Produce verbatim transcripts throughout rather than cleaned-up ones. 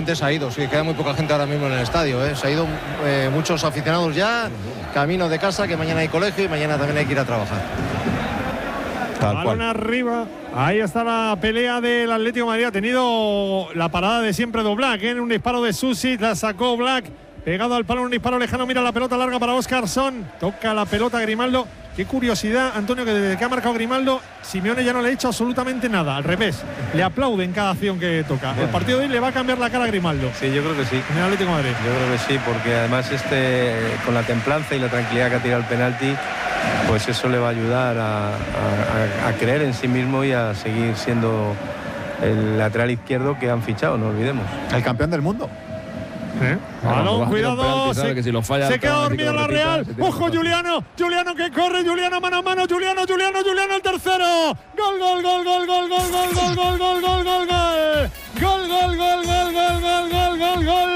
gente se ha ido, sí, queda muy poca gente ahora mismo en el estadio, ¿eh? Se ha ido eh, muchos aficionados ya, camino de casa, que mañana hay colegio y mañana también hay que ir a trabajar. Tal Balón cual. arriba. Ahí está la pelea del Atlético de Madrid. Ha tenido la parada de siempre de Black, ¿eh? En un disparo de Susi, la sacó Black. Pegado al palo, un disparo lejano. Mira la pelota larga para Óscarson. Toca la pelota Grimaldo. Qué curiosidad, Antonio, que desde que ha marcado Grimaldo, Simeone ya no le ha hecho absolutamente nada. Al revés, le aplaude en cada acción que toca. El partido de hoy le va a cambiar la cara a Grimaldo. Sí, yo creo que sí. En el Atlético de Madrid. Yo creo que sí, porque además este, con la templanza y la tranquilidad que ha tirado el penalti, pues eso le va a ayudar a, a, a creer en sí mismo y a seguir siendo el lateral izquierdo que han fichado, no olvidemos. El campeón del mundo. ¿Eh? Balón, cuidado, se, que si lo falla, se queda dormido la Real. Ojo, que Juliano, Juliano que corre, Juliano mano a mano, Juliano, Juliano, Juliano el tercero. Gol, gol, gol, gol, gol, gol, gol, gol, gol, gol, gol, gol, gol. Gol, gol, gol, gol, gol, gol, gol, gol, gol.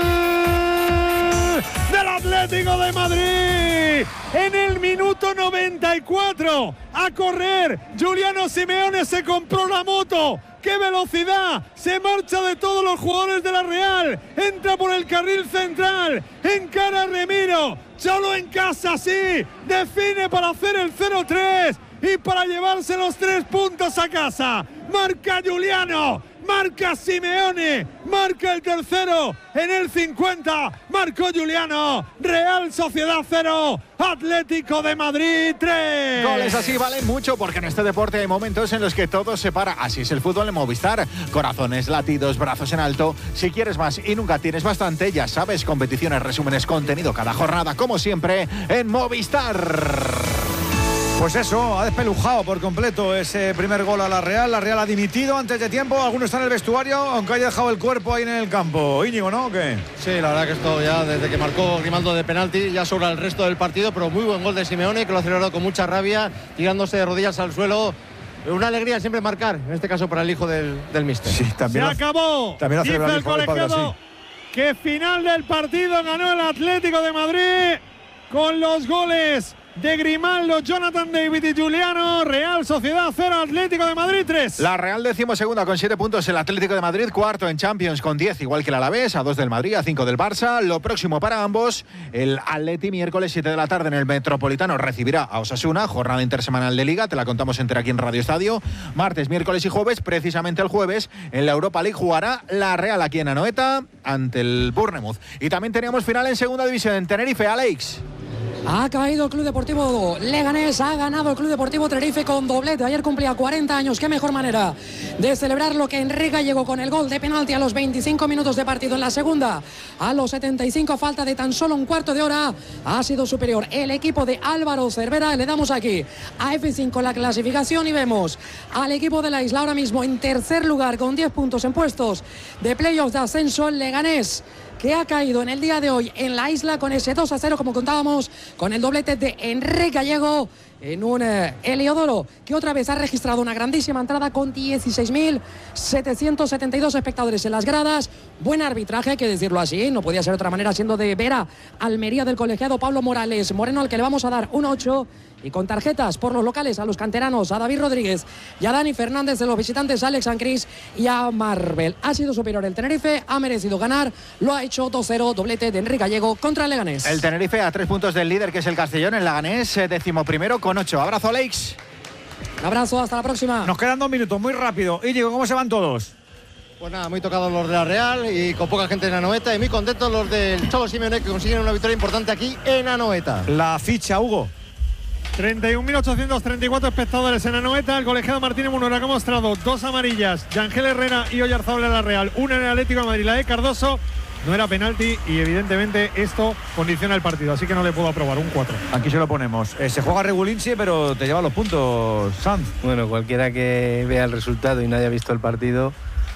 Del Atlético de Madrid. En el minuto noventa y cuatro. A correr. Juliano Simeone se compró la moto. ¡Qué velocidad! Se marcha de todos los jugadores de la Real. Entra por el carril central. Encara a Remiro. Solo en casa, sí. Define para hacer el cero tres. Y para llevarse los tres puntos a casa. Marca Juliano. Marca Simeone. Marca el tercero. En el cincuenta. Marcó Juliano. Real Sociedad cero. Atlético de Madrid tres. Goles así valen mucho porque en este deporte hay momentos en los que todo se para. Así es el fútbol en Movistar. Corazones, latidos, brazos en alto. Si quieres más y nunca tienes bastante, ya sabes, competiciones, resúmenes, contenido cada jornada, como siempre, en Movistar. Pues eso, ha despelujado por completo ese primer gol a la Real. La Real ha dimitido antes de tiempo. Algunos están en el vestuario, aunque haya dejado el cuerpo ahí en el campo. Íñigo, ¿no? ¿O qué? Sí, la verdad que esto ya desde que marcó Grimaldo de penalti ya sobra el resto del partido, pero muy buen gol de Simeone, que lo ha celebrado con mucha rabia, tirándose de rodillas al suelo. Una alegría siempre marcar, en este caso para el hijo del, del míster. Sí, también. Se acabó. También Dice el colegiado que final del partido ganó el Atlético de Madrid con los goles de Grimaldo, Jonathan David y Juliano. Real Sociedad cero, Atlético de Madrid tres. La Real decimosegunda con siete puntos, el Atlético de Madrid cuarto en Champions con diez, igual que el Alavés, a dos del Madrid, a cinco del Barça. Lo próximo para ambos, el Atleti miércoles siete de la tarde en el Metropolitano recibirá a Osasuna, jornada intersemanal de Liga, te la contamos entera aquí en Radio Estadio. Martes, miércoles y jueves, precisamente el jueves, en la Europa League jugará la Real aquí en Anoeta ante el Bournemouth. Y también teníamos final en segunda división en Tenerife, Alex. Ha caído el Club Deportivo Leganés, ha ganado el Club Deportivo Tenerife con doblete. Ayer cumplía cuarenta años, qué mejor manera de celebrar lo que Enrique llegó con el gol de penalti a los veinticinco minutos de partido en la segunda. A los setenta y cinco, a falta de tan solo un cuarto de hora, ha sido superior el equipo de Álvaro Cervera. Le damos aquí a F cinco la clasificación y vemos al equipo de la isla ahora mismo en tercer lugar con diez puntos en puestos de playoffs de ascenso. El Leganés, que ha caído en el día de hoy en la isla con ese dos a cero, como contábamos, con el doblete de Enrique Gallego en un eh, Heliodoro que otra vez ha registrado una grandísima entrada con dieciséis mil setecientos setenta y dos espectadores en las gradas. Buen arbitraje, hay que decirlo así, no podía ser de otra manera, siendo de Vera Almería del colegiado Pablo Morales Moreno, al que le vamos a dar un ocho. Y con tarjetas por los locales a los canteranos, a David Rodríguez y a Dani Fernández, de los visitantes a Alex Ancris y a Marvel. Ha sido superior el Tenerife, ha merecido ganar, lo ha hecho dos cero, doblete de Enrique Gallego contra el Leganés. El Tenerife a tres puntos del líder, que es el Castellón, el Leganés, eh, decimoprimero con ocho. Abrazo, Alex. Un abrazo, hasta la próxima. Nos quedan dos minutos, muy rápido. Íñigo, ¿cómo se van todos? Pues nada, muy tocados los de la Real y con poca gente en Anoeta, y muy contentos los del Cholo Simeone, que consiguen una victoria importante aquí en Anoeta. La ficha, Hugo. treinta y un mil ochocientos treinta y cuatro espectadores en Anoeta. El colegiado Martínez Munera que ha mostrado dos amarillas, Yangel Herrera y Oyarzábal en la Real, una en el Atlético de Madrid, la de Cardoso. No era penalti y evidentemente esto condiciona el partido, así que no le puedo aprobar un cuatro. Aquí se lo ponemos. Eh, se juega Regulinchi, pero te lleva los puntos, Sanz. Bueno, cualquiera que vea el resultado y no haya visto el partido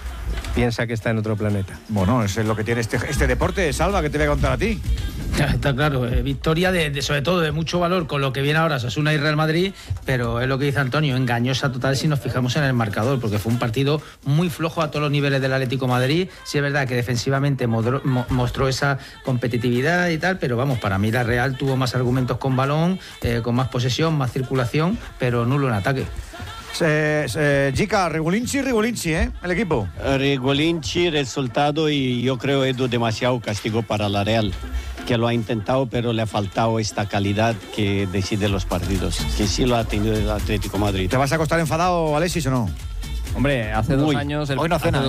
piensa que está en otro planeta. Bueno, eso es lo que tiene este, este deporte, Salva, que te voy a contar a ti. Está claro, eh, victoria de, de sobre todo de mucho valor con lo que viene ahora Osasuna y Real Madrid, pero es lo que dice Antonio, engañosa total si nos fijamos en el marcador, porque fue un partido muy flojo a todos los niveles del Atlético de Madrid. Sí es verdad que defensivamente modró, mo, mostró esa competitividad y tal, pero vamos, para mí la Real tuvo más argumentos con balón, eh, con más posesión, más circulación, pero nulo en ataque. Eh, eh, Gica, Regulinci, Regulinci, ¿eh? El equipo. Regulinci, resultado, y yo creo Edu demasiado castigo para la Real, que lo ha intentado, pero le ha faltado esta calidad que decide los partidos, que sí lo ha tenido el Atlético de Madrid. ¿Te vas a acostar enfadado, Alexis, o no? Hombre, hace dos Uy, años el, hoy no cena, hace